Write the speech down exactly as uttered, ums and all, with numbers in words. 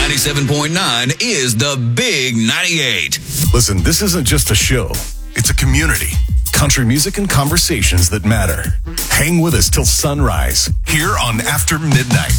ninety-seven point nine is the Big ninety-eight. Listen, this isn't just a show. It's a community. Country music and conversations that matter. Hang with us till sunrise here on After Midnight.